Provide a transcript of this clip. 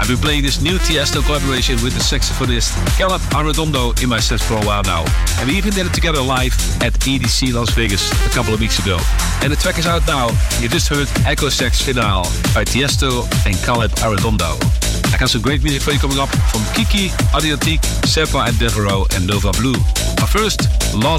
I've been playing this new Tiesto collaboration with the saxophonist Caleb Arredondo in my sets for a while now. And we even did it together live at EDC Las Vegas a couple of weeks ago. And the track is out now. You just heard Echo Sax Finale by Tiesto and Caleb Arredondo. I got some great music for you coming up from Kiki, Adriatique, Sepa and Devereaux and Nova Blue. But first, Lord